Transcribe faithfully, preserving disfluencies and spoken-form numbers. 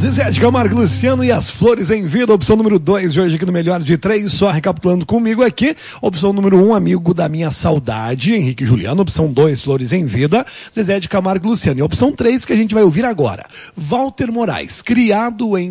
Zezé de Camargo, Luciano e as Flores em Vida, opção número dois de hoje aqui no Melhor de Três, só recapitulando comigo aqui, opção número um, Amigo da Minha Saudade, Henrique e Juliano, opção dois, Flores em Vida, Zezé de Camargo, Luciano, e opção três que a gente vai ouvir agora, Walter Moraes, Criado em